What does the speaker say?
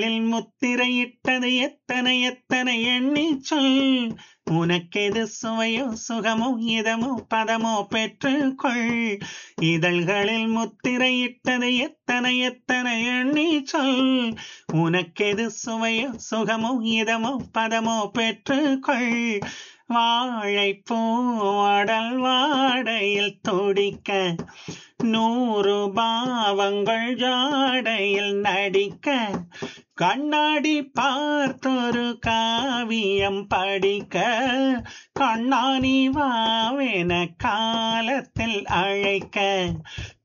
முத்திரையிட்டது எத்தனை எத்தனை எண்ணி சொல். உனக்கெது சுவையோ சுகமோ இதமோ பதமோ பெற்றுக்கொள். இதழ்களில் முத்திரையிட்டது எத்தனை எத்தனை எண்ணி சொல். உனக்கெது சுவையோ சுகமோ இதமோ பதமோ பெற்றுக்கொள். வாழைப்பூ அடல் வாடையில் துடிக்க 100 பாவங்கள் ஜாடையில் நடிக்க. கண்ணாடி பார்த்தொரு காவியம் படிக்க. கண்ணாணி வாவென காலத்தில் அழைக்க.